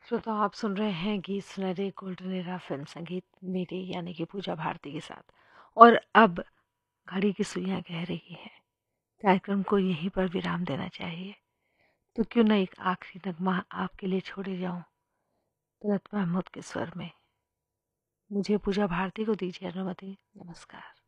श्रोता, आप सुन रहे हैं गीत सुनहरे गोल्डन एरा फिल्म संगीत मेरे यानी कि पूजा भारती के साथ। और अब घड़ी की सुइयां कह रही है कार्यक्रम को यहीं पर विराम देना चाहिए। तो क्यों न एक आखिरी नगमा आपके लिए छोड़े जाऊं तलत महमूद के स्वर में। मुझे पूजा भारती को दीजिए अनुमति। नमस्कार।